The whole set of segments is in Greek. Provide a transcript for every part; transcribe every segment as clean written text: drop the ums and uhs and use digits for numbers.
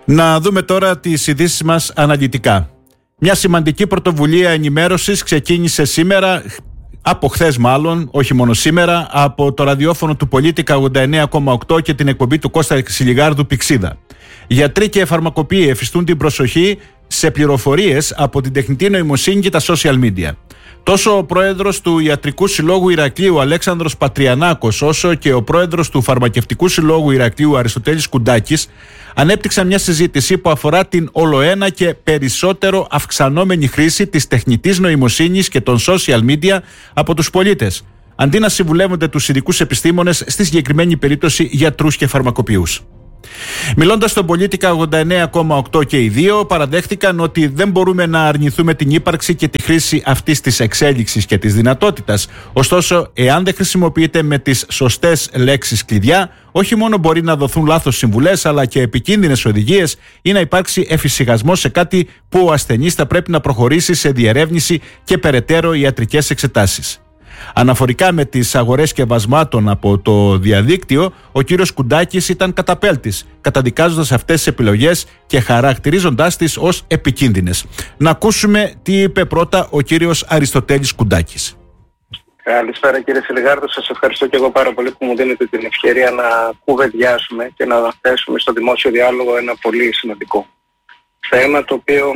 Να δούμε τώρα τις ειδήσεις μας αναλυτικά. Μια σημαντική πρωτοβουλία ενημέρωσης ξεκίνησε σήμερα, από χθες μάλλον, όχι μόνο σήμερα, από το ραδιόφωνο του Πολίτικα 89,8 και την εκπομπή του Κώστα Ξυλιγάρδου Πηξίδα. Γιατροί και φαρμακοποιοί εφιστούν την προσοχή σε πληροφορίες από την τεχνητή νοημοσύνη και τα social media. Τόσο ο πρόεδρος του Ιατρικού Συλλόγου Ηρακλείου Αλέξανδρος Πατριανάκος, όσο και ο πρόεδρος του Φαρμακευτικού Συλλόγου Ηρακλείου Αριστοτέλης Κουντάκης ανέπτυξαν μια συζήτηση που αφορά την ολοένα και περισσότερο αυξανόμενη χρήση της τεχνητής νοημοσύνης και των social media από τους πολίτες, αντί να συμβουλεύονται τους ειδικούς επιστήμονες, στη συγκεκριμένη περίπτωση γιατρούς και φαρμακοποιούς. Μιλώντας στον Πολίτικα 89,8 και οι δύο, παραδέχτηκαν ότι δεν μπορούμε να αρνηθούμε την ύπαρξη και τη χρήση αυτής της εξέλιξης και της δυνατότητας. Ωστόσο, εάν δεν χρησιμοποιείται με τις σωστές λέξεις κλειδιά, όχι μόνο μπορεί να δοθούν λάθος συμβουλές, αλλά και επικίνδυνες οδηγίες ή να υπάρξει εφησυχασμός σε κάτι που ο ασθενής θα πρέπει να προχωρήσει σε διερεύνηση και περαιτέρω ιατρικές εξετάσεις. Αναφορικά με τις αγορές σκευασμάτων από το διαδίκτυο, ο κύριος Κουντάκης ήταν καταπέλτης, καταδικάζοντας αυτές τις επιλογές και χαρακτηρίζοντάς τις ως επικίνδυνες. Να ακούσουμε τι είπε πρώτα ο κύριος Αριστοτέλης Κουντάκης. Καλησπέρα κύριε Ξυλιγάρδο, σας ευχαριστώ και εγώ πάρα πολύ που μου δίνετε την ευκαιρία να κουβεντιάσουμε και να θέσουμε στο δημόσιο διάλογο ένα πολύ σημαντικό θέμα, το οποίο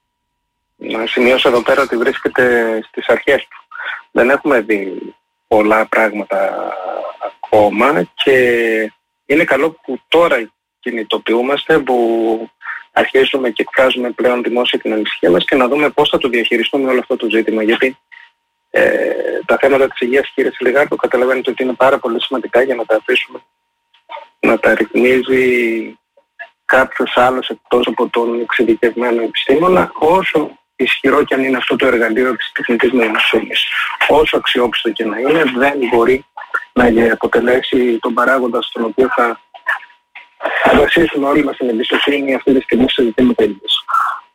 να σημειώσω εδώ πέρα ότι βρίσκεται στις αρχές του. Δεν έχουμε δει πολλά πράγματα ακόμα και είναι καλό που τώρα κινητοποιούμαστε, που αρχίζουμε και εκφράζουμε πλέον δημόσια την ανησυχία μας και να δούμε πώς θα το διαχειριστούμε όλο αυτό το ζήτημα. Γιατί τα θέματα της υγείας, κύριε Ξυλιγάρδο, καταλαβαίνετε ότι είναι πάρα πολύ σημαντικά για να τα αφήσουμε να τα ρυθμίζει κάποιος άλλος εκτός από τον εξειδικευμένο επιστήμονα, όσο ισχυρό και αν είναι αυτό το εργαλείο της τεχνητής νοημοσύνης. Όσο αξιόπιστο και να είναι, δεν μπορεί να αποτελέσει τον παράγοντα στον οποίο θα βασίσουμε όλοι μας την εμπιστοσύνη αυτή τη στιγμή σε ζητήματα υγείας.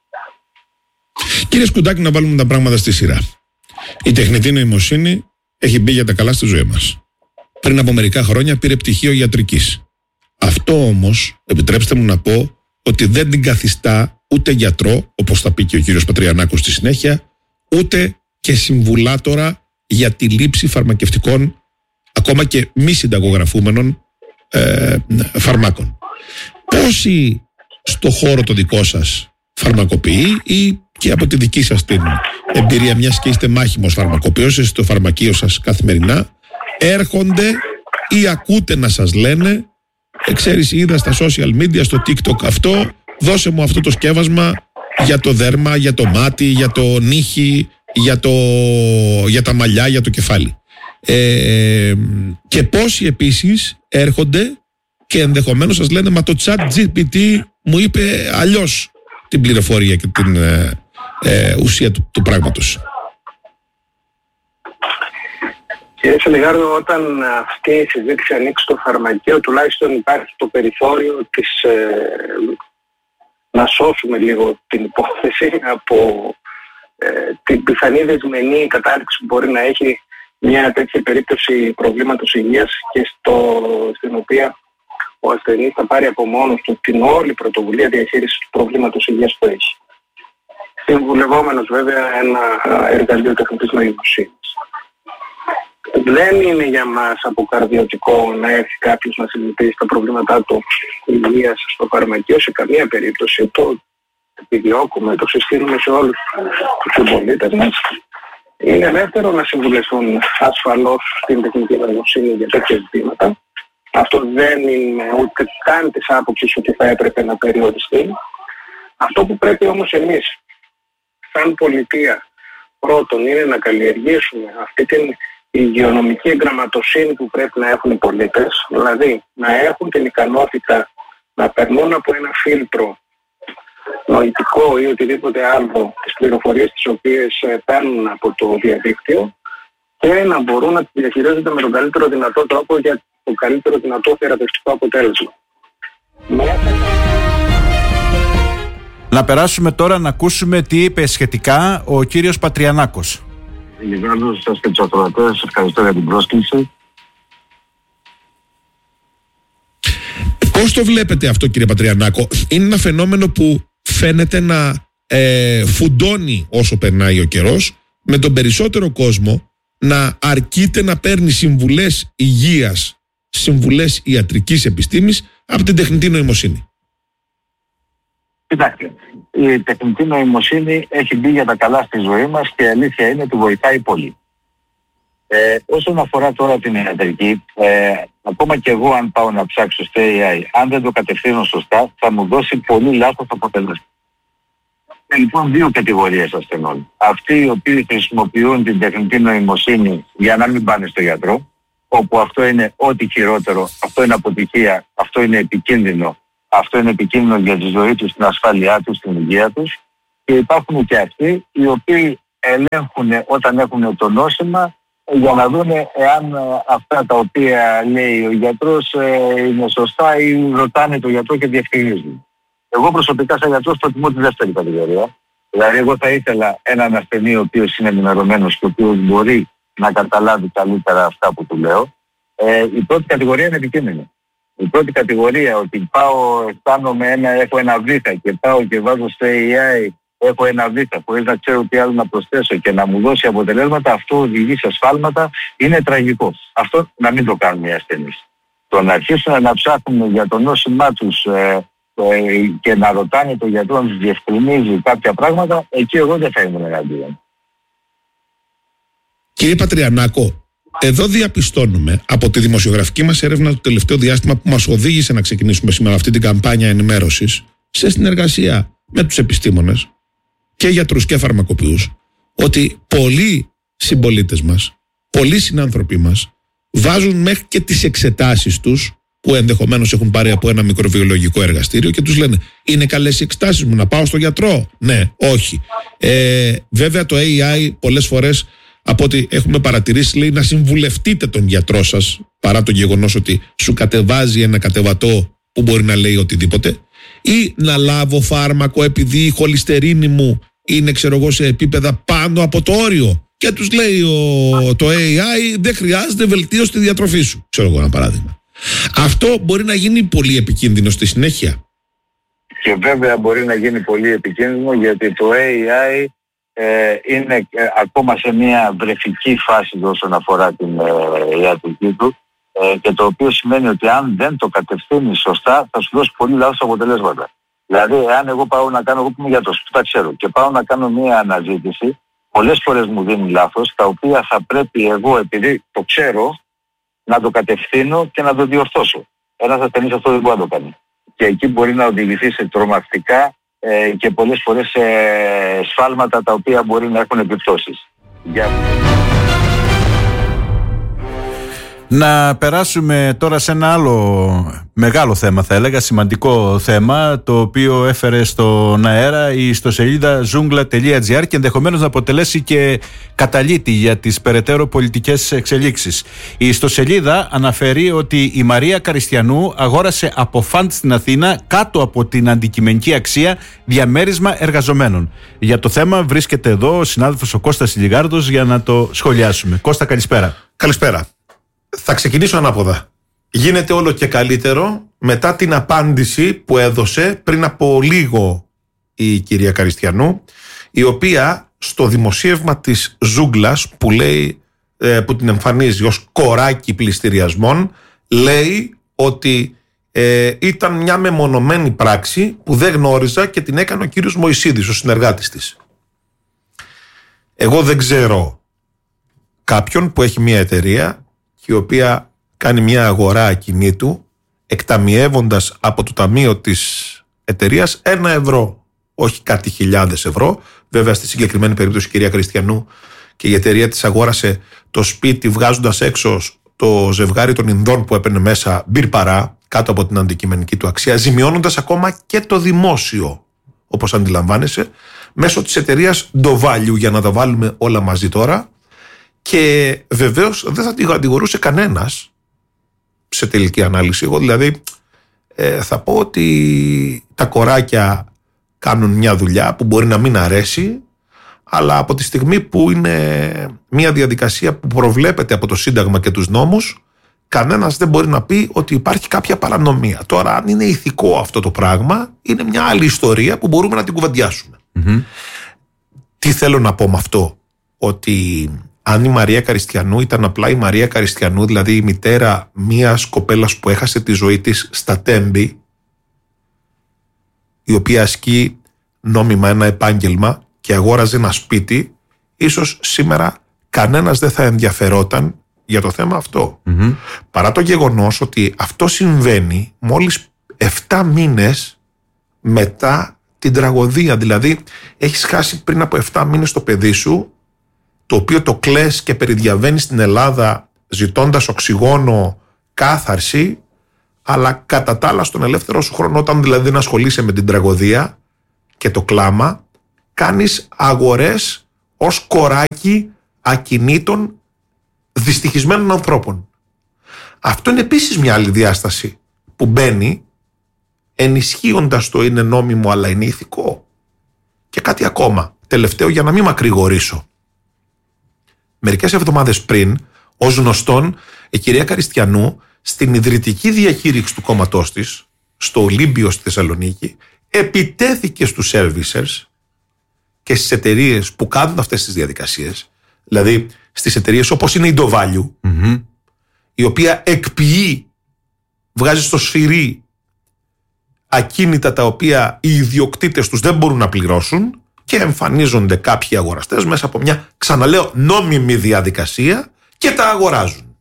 Κύριε Σκουντάκη, να βάλουμε τα πράγματα στη σειρά. Η τεχνητή νοημοσύνη έχει μπει για τα καλά στη ζωή μας. Πριν από μερικά χρόνια πήρε πτυχίο ιατρικής. Αυτό όμως, επιτρέψτε μου να πω, ότι δεν την καθιστά ούτε γιατρό, όπως θα πει και ο κύριος Πατριανάκος στη συνέχεια, ούτε και συμβουλάτορα για τη λήψη φαρμακευτικών, ακόμα και μη συνταγογραφούμενων φαρμάκων. Πόσοι στο χώρο το δικό σας φαρμακοποιεί ή και από τη δική σας την εμπειρία, μιας και είστε μάχημος φαρμακοποιός, είστε στο φαρμακείο σας καθημερινά, έρχονται ή ακούτε να σας λένε, ξέρεις, είδα στα social media, στο TikTok αυτό, δώσε μου αυτό το σκεύασμα για το δέρμα, για το μάτι, για το νύχι, για τα μαλλιά, για το κεφάλι. Και πόσοι επίσης έρχονται και ενδεχομένως σας λένε, μα το ChatGPT μου είπε αλλιώς την πληροφορία και την ουσία του πράγματος. Κύριε Ξυλιγάρδο, όταν αυτή η συζήτηση ανοίξει στο φαρμακείο, τουλάχιστον υπάρχει το περιθώριο της, να σώσουμε λίγο την υπόθεση από την πιθανή δεσμενή κατάληξη που μπορεί να έχει μια τέτοια περίπτωση προβλήματος υγείας και στην οποία ο ασθενής θα πάρει από μόνος του την όλη πρωτοβουλία διαχείρισης του προβλήματος υγείας που έχει. Συμβουλευόμενος βέβαια ένα εργαλείο τεχνητής νοημοσύνης. Δεν είναι για μας αποκαρδιωτικό να έρθει κάποιος να συζητήσει τα προβλήματά του υγείας στο φαρμακείο σε καμία περίπτωση. Το επιδιώκουμε, το συστήνουμε σε όλους τους συμπολίτες μας. Είναι ελεύθερο να συμβουλευτούν ασφαλώς στην τεχνητή νοημοσύνη για τέτοια ζητήματα. Αυτό δεν είναι ούτε καν της άποψης ότι θα έπρεπε να περιοριστεί. Αυτό που πρέπει όμως εμείς, σαν πολιτεία, πρώτον είναι να καλλιεργήσουμε αυτή την υγειονομική εγγραμματοσύνη που πρέπει να έχουν οι πολίτες, δηλαδή να έχουν την ικανότητα να περνούν από ένα φίλτρο νοητικό ή οτιδήποτε άλλο τις πληροφορίες τις οποίες παίρνουν από το διαδίκτυο και να μπορούν να τις διαχειρίζονται με τον καλύτερο δυνατό τρόπο για το καλύτερο δυνατό θεραπευτικό αποτέλεσμα. Να περάσουμε τώρα να ακούσουμε τι είπε σχετικά ο κύριος Πατριανάκος. Λιγάρδο, σας και τους ακροατές, σας ευχαριστώ για την πρόσκληση. Πώς το βλέπετε αυτό, κύριε Πατριανάκο? Είναι ένα φαινόμενο που φαίνεται να φουντώνει όσο περνάει ο καιρός, με τον περισσότερο κόσμο να αρκείται να παίρνει συμβουλές υγείας, συμβουλές ιατρικής επιστήμης από την τεχνητή νοημοσύνη. Κοιτάξτε, η τεχνητή νοημοσύνη έχει μπει για τα καλά στη ζωή μας και η αλήθεια είναι ότι βοηθάει πολύ. Όσον αφορά τώρα την ιατρική, ακόμα και εγώ αν πάω να ψάξω στο AI, αν δεν το κατευθύνω σωστά, θα μου δώσει πολύ λάθος αποτελέσματα. Λοιπόν, δύο κατηγορίες ασθενών. Αυτοί οι οποίοι χρησιμοποιούν την τεχνητή νοημοσύνη για να μην πάνε στο γιατρό, όπου αυτό είναι ό,τι χειρότερο, αυτό είναι αποτυχία, αυτό είναι επικίνδυνο. Αυτό είναι επικίνδυνο για τη ζωή τους, την ασφάλειά τους, την υγεία τους. Και υπάρχουν και αυτοί οι οποίοι ελέγχουν όταν έχουν το νόσημα για να δουν εάν αυτά τα οποία λέει ο γιατρός είναι σωστά ή ρωτάνε τον γιατρό και διευκρινίζουν. Εγώ προσωπικά σαν γιατρός προτιμώ τη δεύτερη κατηγορία. Δηλαδή εγώ θα ήθελα έναν ασθενή ο οποίος είναι ενημερωμένος και ο οποίος μπορεί να καταλάβει καλύτερα αυτά που του λέω. Η πρώτη κατηγορία είναι επικίνδυνη. Η πρώτη κατηγορία ότι έχω ένα βήχα και πάω και βάζω στο AI έχω ένα βήχα χωρίς να ξέρω τι άλλο να προσθέσω και να μου δώσει αποτελέσματα, αυτό οδηγεί σε σφάλματα, είναι τραγικό. Αυτό να μην το κάνουν οι ασθενείς. Το να αρχίσουν να ψάχνουν για το νόσημά τους και να ρωτάνε τον γιατρό να τους διευκρινίζει κάποια πράγματα, εκεί εγώ δεν θα ήμουν εναντίον. Κύριε Πατριανάκο, εδώ διαπιστώνουμε από τη δημοσιογραφική μας έρευνα το τελευταίο διάστημα που μας οδήγησε να ξεκινήσουμε σήμερα αυτή την καμπάνια ενημέρωσης σε συνεργασία με τους επιστήμονες και γιατρούς και φαρμακοποιούς, ότι πολλοί συμπολίτες μας, πολλοί συνάνθρωποι μας βάζουν μέχρι και τις εξετάσεις τους που ενδεχομένως έχουν πάρει από ένα μικροβιολογικό εργαστήριο και τους λένε είναι καλές οι εξετάσεις μου, να πάω στο γιατρό? Ναι, όχι. Βέβαια το AI πολλές φορές, από ό,τι έχουμε παρατηρήσει, λέει να συμβουλευτείτε τον γιατρό σας, παρά το γεγονός ότι σου κατεβάζει ένα κατεβατό που μπορεί να λέει οτιδήποτε, ή να λάβω φάρμακο επειδή η χολυστερίνη μου είναι, ξέρω εγώ, σε επίπεδα πάνω από το όριο. Και τους λέει το AI δεν χρειάζεται βελτίωση στη διατροφή σου. Ξέρω εγώ ένα παράδειγμα. Αυτό μπορεί να γίνει πολύ επικίνδυνο στη συνέχεια. Και βέβαια μπορεί να γίνει πολύ επικίνδυνο γιατί το AI είναι ακόμα σε μια βρεφική φάση όσον αφορά την ιατρική του και το οποίο σημαίνει ότι αν δεν το κατευθύνει σωστά θα σου δώσει πολύ λάθος αποτελέσματα. Δηλαδή, αν εγώ πάω να κάνω, εγώ που είμαι γιατρός, που τα ξέρω, και πάω να κάνω μια αναζήτηση, πολλές φορές μου δίνει λάθος, τα οποία θα πρέπει εγώ, επειδή το ξέρω, να το κατευθύνω και να το διορθώσω. Ένας ασθενής αυτό δεν μπορεί να το κάνει. Και εκεί μπορεί να οδηγηθεί σε τρομακτικά και πολλές φορές σε σφάλματα τα οποία μπορεί να έχουν επιπτώσεις. Να περάσουμε τώρα σε ένα άλλο μεγάλο θέμα, θα έλεγα, σημαντικό θέμα, το οποίο έφερε στον αέρα η ιστοσελίδα zoungla.gr και ενδεχομένως να αποτελέσει και καταλύτη για τις περαιτέρω πολιτικές εξελίξεις. Η ιστοσελίδα αναφέρει ότι η Μαρία Καριστιανού αγόρασε από φαντ στην Αθήνα κάτω από την αντικειμενική αξία διαμέρισμα εργαζομένων. Για το θέμα βρίσκεται εδώ ο συνάδελφος ο Κώστας Λιγάρδος για να το σχολιάσουμε. Κώστα, καλησπέρα. Καλησπέρα. Θα ξεκινήσω ανάποδα. Γίνεται όλο και καλύτερο μετά την απάντηση που έδωσε πριν από λίγο η κυρία Καριστιανού, η οποία στο δημοσίευμα της Ζούγκλας που λέει, που την εμφανίζει ως κοράκι πληστηριασμών, λέει ότι ήταν μια μεμονωμένη πράξη που δεν γνώριζα και την έκανε ο κύριος Μωυσίδης, ο συνεργάτης της. Εγώ δεν ξέρω κάποιον που έχει μια εταιρεία η οποία κάνει μια αγορά ακινήτου εκταμιεύοντας από το ταμείο της εταιρείας 1 ευρώ, όχι κάτι χιλιάδες ευρώ. Βέβαια στη συγκεκριμένη περίπτωση η κυρία Χριστιανού και η εταιρεία της αγόρασε το σπίτι βγάζοντας έξω το ζευγάρι των Ινδών που έπαιρνε μέσα μπιρπαρά κάτω από την αντικειμενική του αξία, ζημιώνοντας ακόμα και το δημόσιο, όπως αντιλαμβάνεσαι, μέσω της εταιρείας Do Value, για να τα βάλουμε όλα μαζί τώρα. Και βεβαίως δεν θα την κατηγορούσε κανένας σε τελική ανάλυση. Εγώ δηλαδή θα πω ότι τα κοράκια κάνουν μια δουλειά που μπορεί να μην αρέσει, αλλά από τη στιγμή που είναι μια διαδικασία που προβλέπεται από το Σύνταγμα και τους νόμους, κανένας δεν μπορεί να πει ότι υπάρχει κάποια παρανομία. Τώρα, αν είναι ηθικό αυτό το πράγμα, είναι μια άλλη ιστορία που μπορούμε να την κουβεντιάσουμε. Τι θέλω να πω με αυτό? Ότι αν η Μαρία Καριστιανού ήταν απλά η Μαρία Καριστιανού, δηλαδή η μητέρα μιας κοπέλας που έχασε τη ζωή της στα Τέμπη, η οποία ασκεί νόμιμα ένα επάγγελμα και αγόραζε ένα σπίτι, ίσως σήμερα κανένας δεν θα ενδιαφερόταν για το θέμα αυτό. Παρά το γεγονός ότι αυτό συμβαίνει μόλις 7 μήνες μετά την τραγωδία. Δηλαδή έχεις χάσει πριν από 7 μήνες το παιδί σου, το οποίο το κλαις και περιδιαβαίνεις στην Ελλάδα ζητώντας οξυγόνο, κάθαρση, αλλά κατά τα άλλα στον ελεύθερο σου χρόνο, όταν δηλαδή δεν ασχολείσαι με την τραγωδία και το κλάμα, κάνεις αγορές ως κοράκι ακινήτων δυστυχισμένων ανθρώπων. Αυτό είναι επίσης μια άλλη διάσταση που μπαίνει, ενισχύοντας το είναι νόμιμο αλλά είναι ηθικό. Και κάτι ακόμα, τελευταίο, για να μην μακρηγορήσω. Μερικές εβδομάδες πριν, ως γνωστόν, η κυρία Καριστιανού στην ιδρυτική διακήρυξη του κόμματός της, στο Ολύμπιο στη Θεσσαλονίκη, επιτέθηκε στους servicers και στις εταιρείες που κάνουν αυτές τις διαδικασίες, δηλαδή στις εταιρείες όπως είναι η Dovalue, η οποία εκποιεί, βγάζει στο σφυρί ακίνητα τα οποία οι ιδιοκτήτες τους δεν μπορούν να πληρώσουν και εμφανίζονται κάποιοι αγοραστές μέσα από μια, ξαναλέω, νόμιμη διαδικασία και τα αγοράζουν.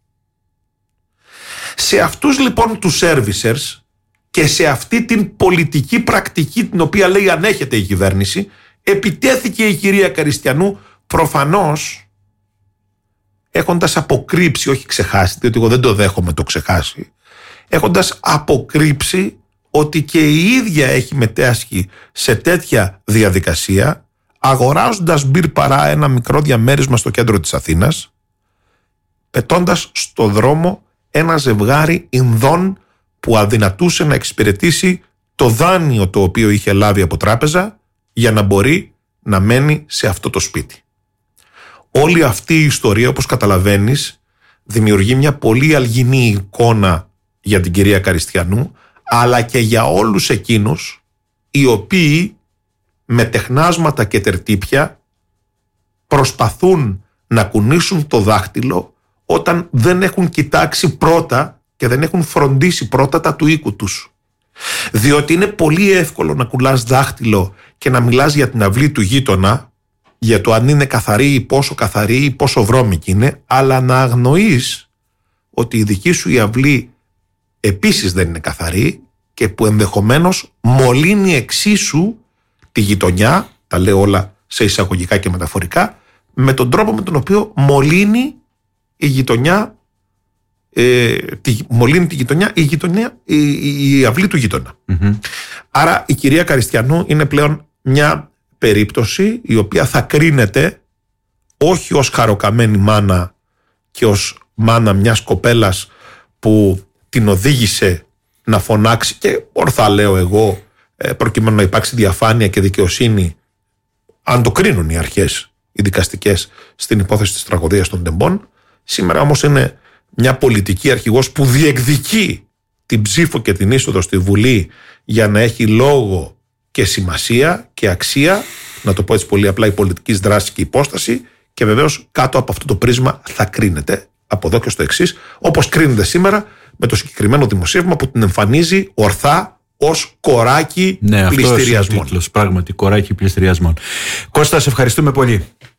Σε αυτούς λοιπόν τους servicers και σε αυτή την πολιτική πρακτική την οποία λέει ανέχεται η κυβέρνηση, επιτέθηκε η κυρία Καριστιανού, προφανώς έχοντας αποκρύψει, όχι ξεχάσει, διότι εγώ δεν το δέχομαι το ξεχάσει, έχοντας αποκρύψει ότι και η ίδια έχει μετέσχει σε τέτοια διαδικασία, αγοράζοντας μπυρ παρά ένα μικρό διαμέρισμα στο κέντρο της Αθήνας, πετώντας στο δρόμο ένα ζευγάρι Ινδών που αδυνατούσε να εξυπηρετήσει το δάνειο το οποίο είχε λάβει από τράπεζα για να μπορεί να μένει σε αυτό το σπίτι. Όλη αυτή η ιστορία, όπως καταλαβαίνεις, δημιουργεί μια πολύ αλγινή εικόνα για την κυρία Καριστιανού, αλλά και για όλους εκείνους οι οποίοι με τεχνάσματα και τερτύπια προσπαθούν να κουνήσουν το δάχτυλο όταν δεν έχουν κοιτάξει πρώτα και δεν έχουν φροντίσει πρώτα τα του οίκου τους. Διότι είναι πολύ εύκολο να κουλάς δάχτυλο και να μιλάς για την αυλή του γείτονα, για το αν είναι καθαρή ή πόσο βρώμικη είναι, αλλά να αγνοείς ότι η δική σου η αυλή επίσης δεν είναι καθαρή και που ενδεχομένως μολύνει εξίσου τη γειτονιά, τα λέω όλα σε εισαγωγικά και μεταφορικά, με τον τρόπο με τον οποίο μολύνει η γειτονιά, η αυλή του γείτονα. Άρα η κυρία Καριστιανού είναι πλέον μια περίπτωση η οποία θα κρίνεται όχι ως χαροκαμένη μάνα και ως μάνα μιας κοπέλας που την οδήγησε να φωνάξει, και ορθά λέω εγώ, προκειμένου να υπάρξει διαφάνεια και δικαιοσύνη, αν το κρίνουν οι αρχές, οι δικαστικές, στην υπόθεση της τραγωδίας των Τεμπών. Σήμερα όμως είναι μια πολιτική αρχηγός που διεκδικεί την ψήφο και την είσοδο στη Βουλή για να έχει λόγο και σημασία και αξία, να το πω έτσι πολύ απλά, η πολιτική δράση και υπόσταση, και βεβαίως κάτω από αυτό το πρίσμα θα κρίνεται από εδώ και στο εξής, όπως κρίνεται σήμερα με το συγκεκριμένο δημοσίευμα που την εμφανίζει ορθά ως κοράκι πληστηριασμών. Ναι, αυτός είναι ο τίτλος, πράγματι, κοράκι πληστηριασμών. Κώστα, σε ευχαριστούμε πολύ.